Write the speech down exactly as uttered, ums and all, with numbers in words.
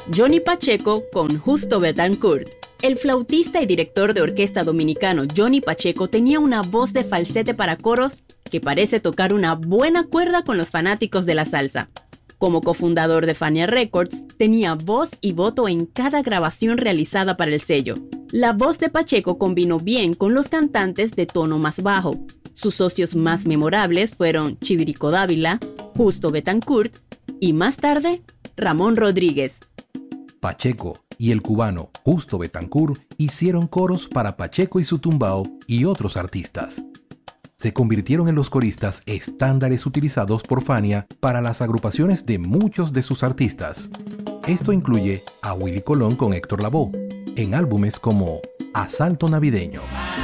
Johnny Pacheco con Justo Betancourt. El flautista y director de orquesta dominicano Johnny Pacheco tenía una voz de falsete para coros que parece tocar una buena cuerda con los fanáticos de la salsa. Como cofundador de Fania Records, tenía voz y voto en cada grabación realizada para el sello. La voz de Pacheco combinó bien con los cantantes de tono más bajo. Sus socios más memorables fueron Chivirico Dávila, Justo Betancourt y más tarde, Ramón Rodríguez. Pacheco y el cubano Justo Betancourt hicieron coros para Pacheco y su tumbao y otros artistas. Se convirtieron en los coristas estándares utilizados por Fania para las agrupaciones de muchos de sus artistas. Esto incluye a Willy Colón con Héctor Lavoe, en álbumes como Asalto Navideño.